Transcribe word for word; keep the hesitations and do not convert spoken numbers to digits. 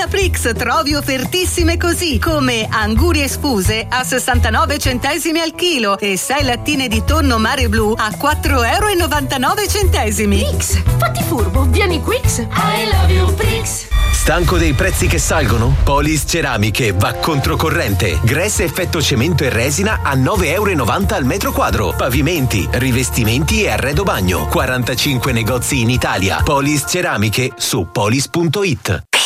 Prix trovi offertissime così, come angurie sfuse a sessantanove centesimi al chilo e sei lattine di tonno mare blu a quattro e novantanove centesimi. Prix, fatti furbo, vieni Quix. I love you Prix. Stanco dei prezzi che salgono? Polis Ceramiche va controcorrente. Gress effetto cemento e resina a nove e novanta euro al metro quadro. Pavimenti, rivestimenti e arredo bagno. quarantacinque negozi in Italia. Polis Ceramiche su polis punto it.